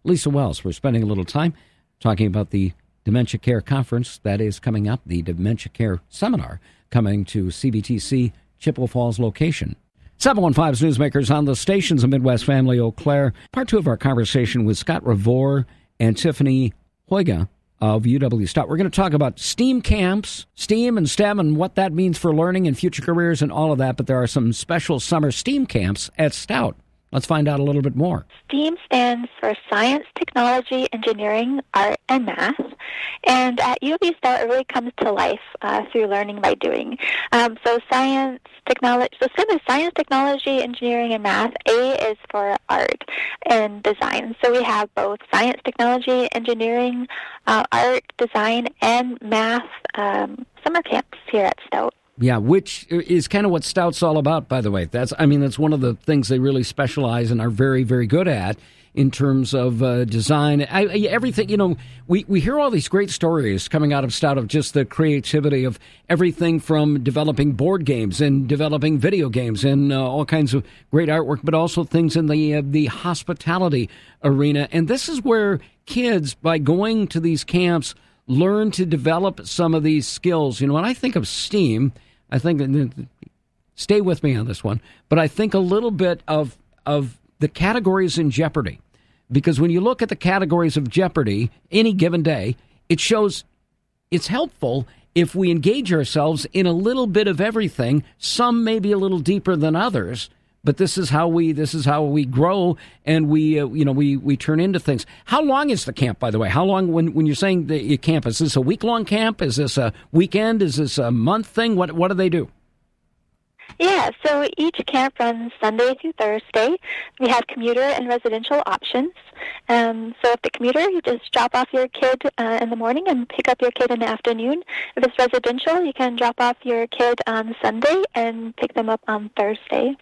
Lisa Wells. We're spending a little time talking about the Dementia Care Conference that is coming up, the Dementia Care Seminar coming to CBTC Chippewa Falls location. 715's Newsmakers on the stations of Midwest Family Eau Claire. Part 2 of our conversation with Scott Revor and Tiffany Hoyga of UW Stout. We're going to talk about STEAM camps, STEAM and STEM, and what that means for learning and future careers and all of that. But there are some special summer STEAM camps at Stout. Let's find out a little bit more. STEAM stands for Science, Technology, Engineering, Art, and Math. And at UW Stout, it really comes to life through learning by doing. So STEM is Science, Technology, Engineering, and Math. A is for Art and Design. So we have both Science, Technology, Engineering, Art, Design, and Math summer camps here at Stout. Yeah, which is kind of what Stout's all about, by the way. That's one of the things they really specialize and are very, very good at in terms of design. Everything, we hear all these great stories coming out of Stout of just the creativity of everything from developing board games and developing video games and all kinds of great artwork, but also things in the hospitality arena. And this is where kids, by going to these camps, learn to develop some of these skills. When I think of STEAM, I think, stay with me on this one, but I think a little bit of the categories in Jeopardy. Because when you look at the categories of Jeopardy any given day, it shows it's helpful if we engage ourselves in a little bit of everything. Some may be a little deeper than others, but this is how we grow, and we turn into things. How long is the camp, by the way? How long, when you're saying the camp, is this a week-long camp? Is this a weekend? Is this a month thing? What do they do? Yeah, so each camp runs Sunday through Thursday. We have commuter and residential options. So if the commuter, you just drop off your kid in the morning and pick up your kid in the afternoon. If it's residential, you can drop off your kid on Sunday and pick them up on Thursday.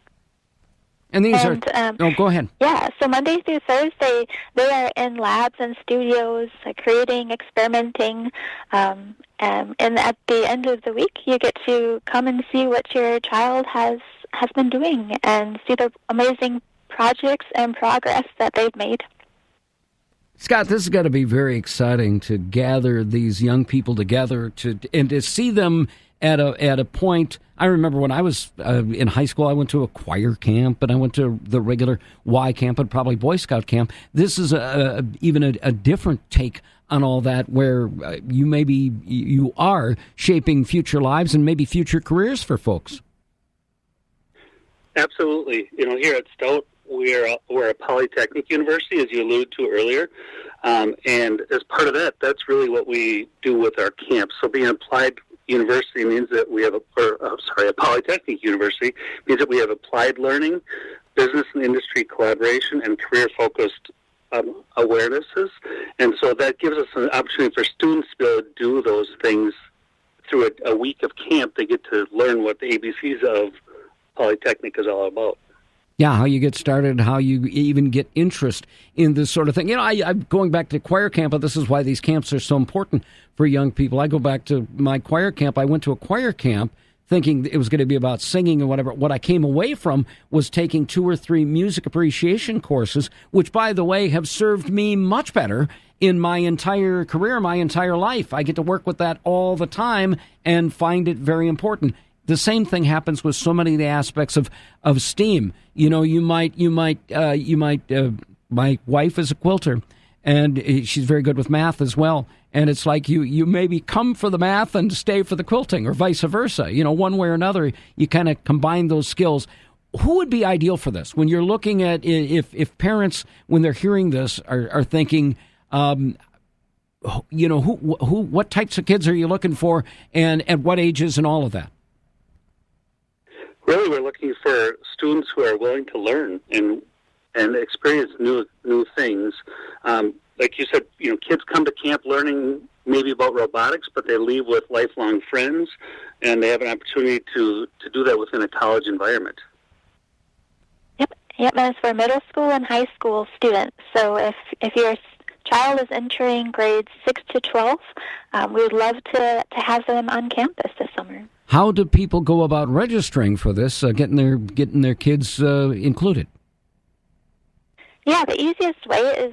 And these are... go ahead. Yeah, so Monday through Thursday, they are in labs and studios, creating, experimenting, and at the end of the week, you get to come and see what your child has been doing and see the amazing projects and progress that they've made. Scott, this has got to be very exciting to gather these young people together and to see them at a point. I remember when I was in high school, I went to a choir camp, and I went to the regular Y camp, and probably Boy Scout camp. This is even a different take on all that, where you are shaping future lives and maybe future careers for folks. Absolutely. Here at Stout, we're a polytechnic university, as you alluded to earlier, and as part of that, that's really what we do with our camps. So being applied university means that we have a polytechnic university means that we have applied learning, business and industry collaboration, and career-focused awarenesses. And so that gives us an opportunity for students to be able to do those things through a week of camp. They get to learn what the ABCs of Polytechnic is all about. Yeah, how you get started, how you even get interest in this sort of thing. I'm going back to choir camp, but this is why these camps are so important for young people. I go back to my choir camp. I went to a choir camp thinking it was going to be about singing and whatever. What I came away from was taking 2 or 3 music appreciation courses, which, by the way, have served me much better in my entire career, my entire life. I get to work with that all the time and find it very important. The same thing happens with so many of the aspects of STEAM. My wife is a quilter, and she's very good with math as well. And it's like you maybe come for the math and stay for the quilting, or vice versa. One way or another, you kind of combine those skills. Who would be ideal for this? When you're looking at, if parents, when they're hearing this, are thinking, what types of kids are you looking for, and at what ages, and all of that? Really, we're looking for students who are willing to learn and experience new things. Like you said, kids come to camp learning maybe about robotics, but they leave with lifelong friends, and they have an opportunity to do that within a college environment. Yep, that's for middle school and high school students. So if your child is entering grades 6 to 12, we would love to have them on campus this summer. How do people go about registering for this, getting their kids included? Yeah, the easiest way is